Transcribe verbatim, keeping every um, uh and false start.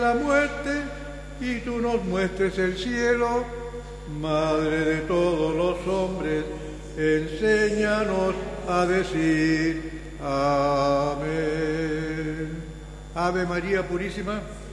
la muerte y tú nos muestres el cielo. Madre de todos los hombres, enséñanos a decir amén. Ave María Purísima.